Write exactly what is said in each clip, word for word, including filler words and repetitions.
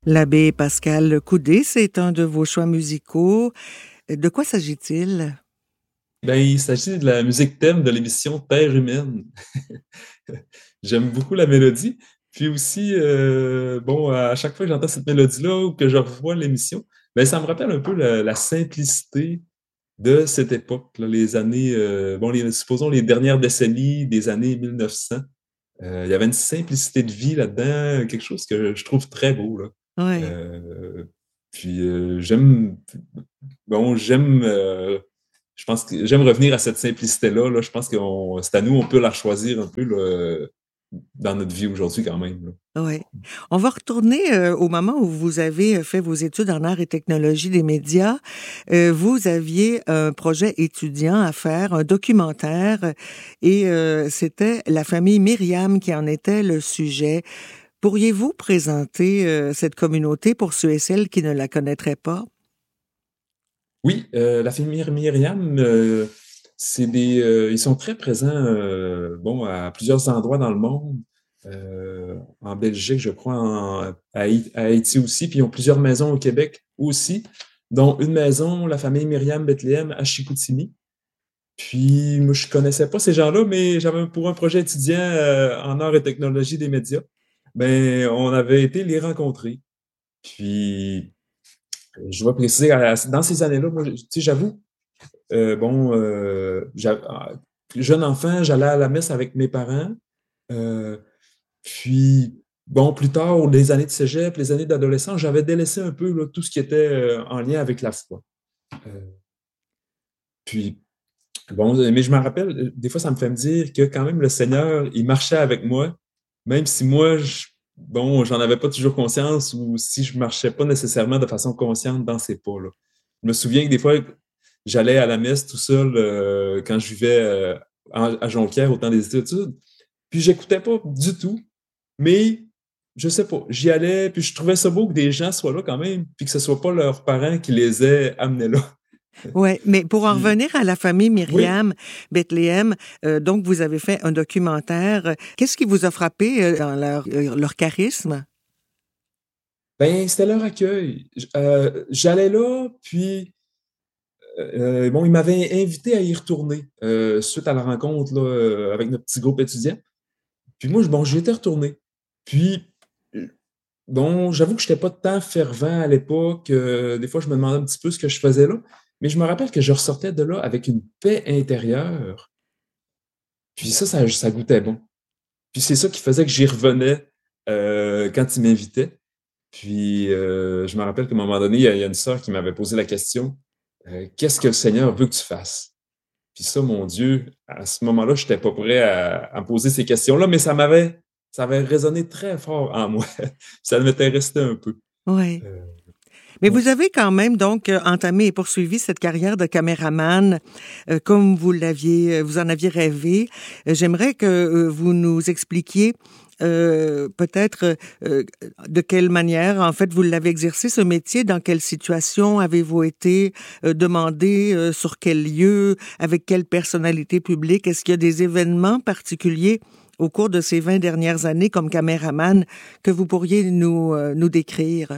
L'abbé Pascal Coudé, c'est un de vos choix musicaux. De quoi s'agit-il? Ben, il s'agit de la musique thème de l'émission Terre humaine. J'aime beaucoup la mélodie. Puis aussi, euh, bon, à chaque fois que j'entends cette mélodie-là ou que je revois l'émission, ben, ça me rappelle un peu la, la simplicité de cette époque, là, les années, euh, bon, les, supposons les dernières décennies des années mille neuf cents. Euh, il y avait une simplicité de vie là-dedans, quelque chose que je trouve très beau, là. Oui. Euh, puis euh, j'aime, bon, j'aime, euh, je pense que j'aime revenir à cette simplicité-là, là. Je pense que c'est à nous, on peut la choisir un peu là, dans notre vie aujourd'hui quand même, là. Oui. On va retourner euh, au moment où vous avez fait vos études en arts et technologies des médias. Euh, vous aviez un projet étudiant à faire, un documentaire, et euh, c'était la famille Myriam qui en était le sujet. Pourriez-vous présenter euh, cette communauté pour ceux et celles qui ne la connaîtraient pas? Oui, euh, la famille Myriam, euh, c'est des, euh, ils sont très présents, euh, bon, à plusieurs endroits dans le monde. Euh, en Belgique, je crois, en, à, Haï- à Haïti aussi, puis ils ont plusieurs maisons au Québec aussi, dont une maison, la famille Myriam Bethléem à Chicoutimi. Puis, moi, je connaissais pas ces gens-là, mais j'avais pour un projet étudiant euh, en arts et technologie des médias, ben, on avait été les rencontrer. Puis, je vais préciser, à- dans ces années-là, moi, tu sais, j'avoue, euh, bon, euh, j'a- ah, jeune enfant, j'allais à la messe avec mes parents. Euh, puis, bon, plus tard, les années de cégep, les années d'adolescence, j'avais délaissé un peu là, tout ce qui était euh, en lien avec la foi. Euh, puis, bon, mais je me rappelle, euh, des fois, ça me fait me dire que quand même le Seigneur, il marchait avec moi, même si moi, je, bon, j'en avais pas toujours conscience ou si je marchais pas nécessairement de façon consciente dans ces pas-là. Je me souviens que des fois, j'allais à la messe tout seul euh, quand je vivais euh, en- à Jonquière au temps des études, puis j'écoutais pas du tout, mais je sais pas, j'y allais, puis je trouvais ça beau que des gens soient là quand même, puis que ce soit pas leurs parents qui les aient amenés là. Ouais, mais pour en Puis, revenir à la famille oui, Myriam Bethléem, euh, donc vous avez fait un documentaire. Qu'est-ce qui vous a frappé euh, dans leur, euh, leur charisme? ben, c'était leur accueil. J- euh, j'allais là, puis euh, bon, ils m'avaient invité à y retourner euh, suite à la rencontre là, euh, avec notre petit groupe étudiant. Puis moi, je- bon, j'y étais retourné. Puis, euh, bon, j'avoue que je n'étais pas tant fervent à l'époque. Euh, des fois, je me demandais un petit peu ce que je faisais là. Mais je me rappelle que je ressortais de là avec une paix intérieure. Puis ça, ça, ça goûtait bon. Puis c'est ça qui faisait que j'y revenais euh, quand ils m'invitaient. Puis euh, je me rappelle qu'à un moment donné, il y a, il y a une sœur qui m'avait posé la question, euh, qu'est-ce que le Seigneur veut que tu fasses? Puis ça, mon Dieu, à ce moment-là, je n'étais pas prêt à, à me poser ces questions-là, mais ça m'avait, ça avait résonné très fort en moi. Ça m'était resté un peu. Oui. Euh, Mais ouais. vous avez quand même donc euh, entamé et poursuivi cette carrière de caméraman euh, comme vous l'aviez, euh, vous en aviez rêvé. Euh, J'aimerais que euh, vous nous expliquiez euh, peut-être euh, de quelle manière, en fait, vous l'avez exercé ce métier, dans quelle situation avez-vous été euh, demandé, euh, sur quel lieu, avec quelle personnalité publique? Est-ce qu'il y a des événements particuliers au cours de ces vingt dernières années comme caméraman que vous pourriez nous, euh, nous décrire?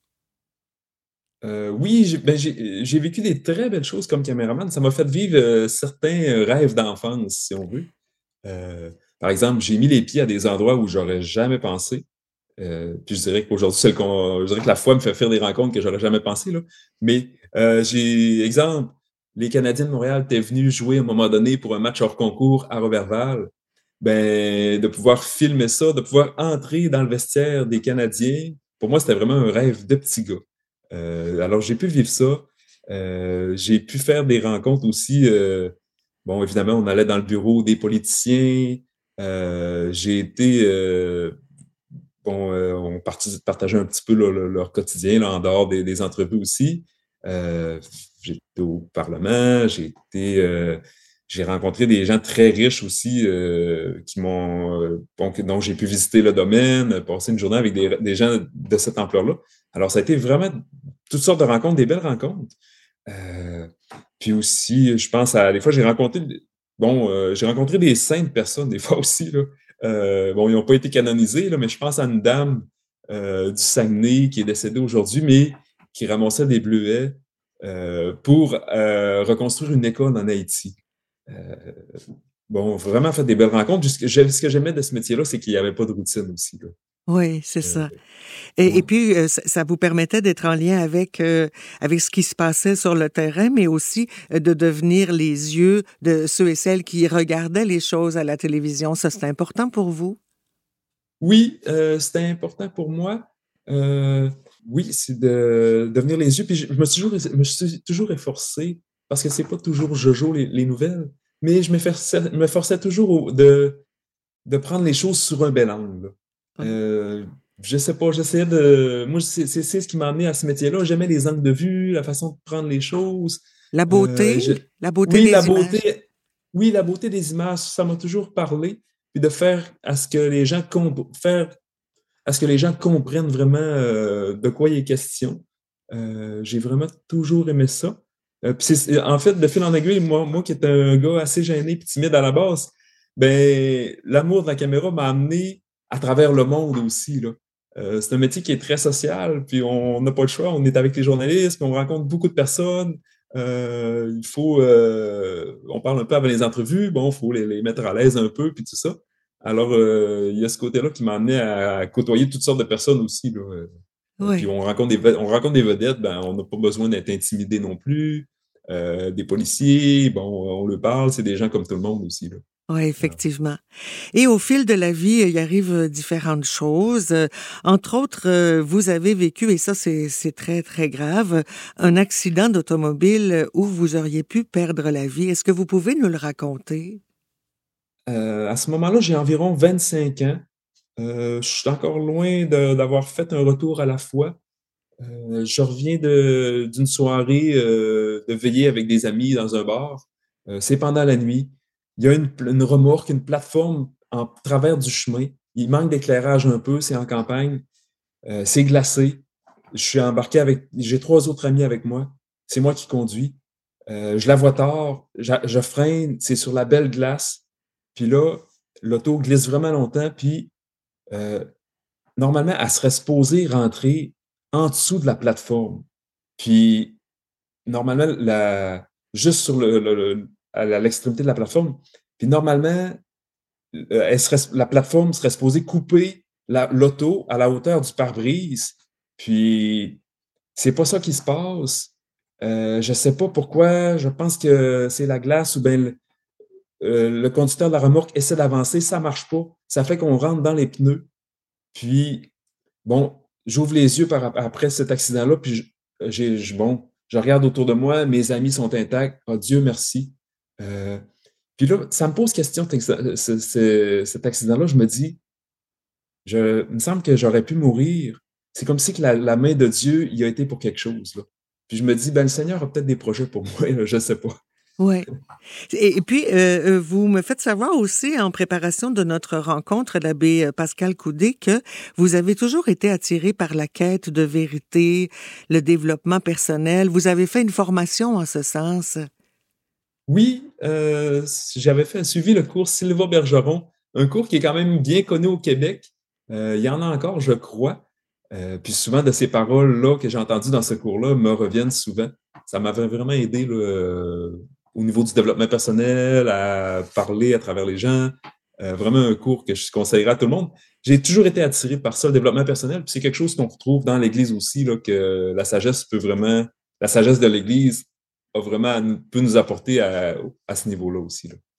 Euh, oui, j'ai ben, j'ai- j'ai vécu des très belles choses comme caméraman. Ça m'a fait vivre euh, certains euh, rêves d'enfance, si on veut. Euh, Par exemple, j'ai mis les pieds à des endroits où j'aurais jamais pensé. Euh, puis je dirais qu'aujourd'hui, c'est le con- je dirais que la foi me fait faire des rencontres que j'aurais jamais pensé, là. Mais euh, j'ai, exemple, les Canadiens de Montréal étaient venus jouer à un moment donné pour un match hors concours à Roberval. Ben, de pouvoir filmer ça, de pouvoir entrer dans le vestiaire des Canadiens, pour moi, c'était vraiment un rêve de petit gars. Euh, alors, j'ai pu vivre ça. Euh, j'ai pu faire des rencontres aussi. Euh, bon, évidemment, on allait dans le bureau des politiciens. Euh, j'ai été euh, bon, euh, on parti- partageait un petit peu là, le- leur quotidien là, en dehors des, des entrevues aussi. Euh, j'ai été au Parlement, j'ai été, euh, j'ai rencontré des gens très riches aussi euh, qui m'ont, euh, bon, que- dont j'ai pu visiter le domaine, passer une journée avec des, des gens de cette ampleur-là. Alors, ça a été vraiment toutes sortes de rencontres, des belles rencontres. Euh, Puis aussi, je pense à des fois, j'ai rencontré, bon, euh, j'ai rencontré des saintes personnes, des fois aussi, là. Euh, bon, ils n'ont pas été canonisés, là, mais je pense à une dame euh, du Saguenay qui est décédé aujourd'hui, mais qui ramassait des bleuets euh, pour euh, reconstruire une école en Haïti. Euh, bon, vraiment fait des belles rencontres. Ce que j'ai- ce que j'aimais de ce métier-là, c'est qu'il n'y avait pas de routine aussi, là. Oui, c'est Euh, ça. Et, et ouais. puis, euh, ça, ça vous permettait d'être en lien avec, euh, avec ce qui se passait sur le terrain, mais aussi euh, de devenir les yeux de ceux et celles qui regardaient les choses à la télévision. Ça, c'est important pour vous? Oui, euh, c'était important pour moi. Euh, oui, c'est de devenir les yeux. Puis je, je me suis toujours, je me suis toujours efforcé, parce que c'est pas toujours Jojo les, les nouvelles, mais je m'efforçais, me forçais toujours au- de, de prendre les choses sur un bel angle, là. Oui. Euh, je sais pas, j'essayais de. Moi, c'est c'est- c'est ce qui m'a amené à ce métier-là. J'aimais les angles de vue, la façon de prendre les choses. La Euh, beauté, je- la beauté Oui, la des images. beauté, oui, la beauté des images, ça m'a toujours parlé. Puis de faire à ce que les gens comp- faire à ce que les gens comprennent vraiment euh, de quoi il est question. Euh, j'ai vraiment toujours aimé ça. Euh, puis c'est- en fait, de fil en aiguille, moi, moi qui étais un gars assez gêné et timide à la base, ben, l'amour de la caméra m'a amené à travers le monde aussi, là. Euh, c'est un métier qui est très social, puis on n'a pas le choix. On est avec les journalistes, puis on rencontre beaucoup de personnes. Euh, il faut, euh, on parle un peu avant les entrevues, bon, il faut les, les mettre à l'aise un peu, puis tout ça. Alors, euh, il y a ce côté-là qui m'a amené à côtoyer toutes sortes de personnes aussi, là. Euh, puis Oui. on rencontre des, ve- on rencontre des vedettes, ben, on n'a pas besoin d'être intimidé non plus. Euh, des policiers, bon, on le parle, c'est des gens comme tout le monde aussi, là. Oui, Alors, effectivement. Et au fil de la vie, il arrive euh, différentes choses. Euh, Entre autres, euh, vous avez vécu, et ça c'est c'est très, très grave, un accident d'automobile où vous auriez pu perdre la vie. Est-ce que vous pouvez nous le raconter? euh, à ce moment-là, j'ai environ vingt-cinq ans. Euh, je suis encore loin de- d'avoir fait un retour à la foi. Euh, je reviens de- d'une soirée euh, de veillée avec des amis dans un bar. Euh, c'est pendant la nuit. Il y a une, pl- une remorque, une plateforme en travers du chemin. Il manque d'éclairage un peu, c'est en campagne. Euh, c'est glacé. Je suis embarqué avec, j'ai trois autres amis avec moi. C'est moi qui conduis. Euh, je la vois tard, je, je freine, c'est sur la belle glace. Puis là, l'auto glisse vraiment longtemps. Puis euh, normalement, elle serait supposée rentrer en dessous de la plateforme. Puis normalement, la, juste sur le, le- le- à l'extrémité de la plateforme. Puis normalement, euh, elle serait, la plateforme serait supposée couper la- l'auto à la hauteur du pare-brise. Puis c'est pas ça qui se passe. Euh, je sais pas pourquoi. Je pense que c'est la glace ou bien le, euh, le conducteur de la remorque essaie d'avancer, ça marche pas. Ça fait qu'on rentre dans les pneus. Puis bon, j'ouvre les yeux par, après cet accident-là, puis je, j'ai, je- bon, je regarde autour de moi, mes amis sont intacts. Oh, Dieu merci. Euh, puis là, ça me pose question, ce- ce- ce- cet accident-là. Je me dis, je, il me semble que j'aurais pu mourir. C'est comme si que la, la main de Dieu y a été pour quelque chose, là. Puis je me dis, ben, le Seigneur a peut-être des projets pour moi, là, je sais pas. Ouais. Et, et puis, euh, euh, vous me faites savoir aussi, en préparation de notre rencontre, l'abbé euh, Pascal Coudé, que vous avez toujours été attiré par la quête de vérité, le développement personnel. Vous avez fait une formation en ce sens. Oui, euh, j'avais fait, suivi le cours Sylva Bergeron, un cours qui est quand même bien connu au Québec. Euh, il y en a encore, je crois. Euh, puis souvent de ces paroles-là que j'ai entendues dans ce cours-là me reviennent souvent. Ça m'avait vraiment aidé là, euh, au niveau du développement personnel, à parler à travers les gens. Euh, vraiment un cours que je conseillerais à tout le monde. J'ai toujours été attiré par ça, le développement personnel. Puis c'est quelque chose qu'on retrouve dans l'Église aussi, là, que la sagesse peut vraiment, la sagesse de l'Église a vraiment, peut nous apporter à, à ce niveau-là aussi, là.